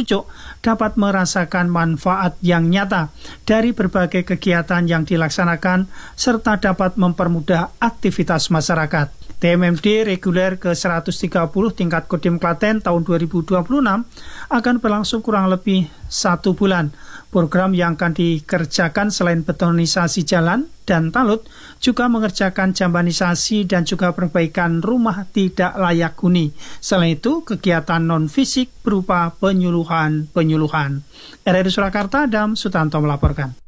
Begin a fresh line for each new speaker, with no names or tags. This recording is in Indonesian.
Pucuk dapat merasakan manfaat yang nyata dari berbagai kegiatan yang dilaksanakan serta dapat mempermudah aktivitas masyarakat. TMMD reguler ke-130 tingkat Kodim Klaten tahun 2026 akan berlangsung kurang lebih 1 bulan. Program yang akan dikerjakan selain betonisasi jalan dan talut, juga mengerjakan jambanisasi dan juga perbaikan rumah tidak layak huni. Selain itu, kegiatan non-fisik berupa penyuluhan. RRI Surakarta, Adam Sutanto melaporkan.